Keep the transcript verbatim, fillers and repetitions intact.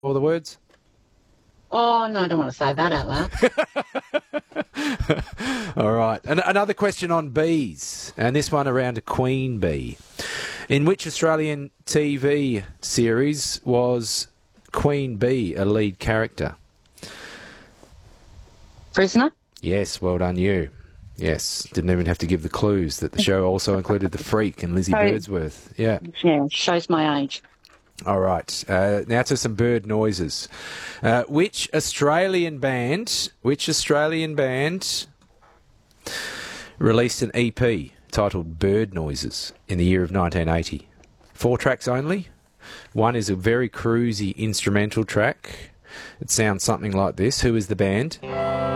all the words? Oh, no, I don't want to say that out loud. All right. An- another question on bees, and this one around a queen bee. In which Australian T V series was Queen Bee a lead character? Prisoner? Yes, well done you. Yes, didn't even have to give the clues that the show also included The Freak and Lizzie So- Birdsworth. Yeah. Yeah, shows my age. All right. Uh, now to some bird noises. Uh, which Australian band? Which Australian band released an E P titled Bird Noises in the year of nineteen eighty? Four tracks only. One is a very cruisy instrumental track. It sounds something like this. Who is the band?